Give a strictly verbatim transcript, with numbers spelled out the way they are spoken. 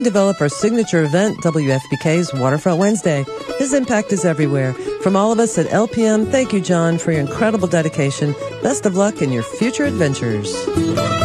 develop our signature event, W F P K's Waterfront Wednesday. His impact is everywhere. From all of us at L P M, thank you, John, for your incredible dedication. Best of luck in your future adventures.